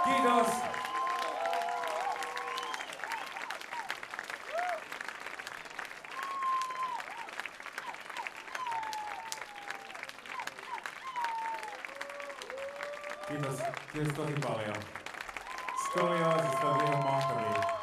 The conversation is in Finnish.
Kiitos! Kiitos tosi paljon. Skolioosista oli ihan mahtavia.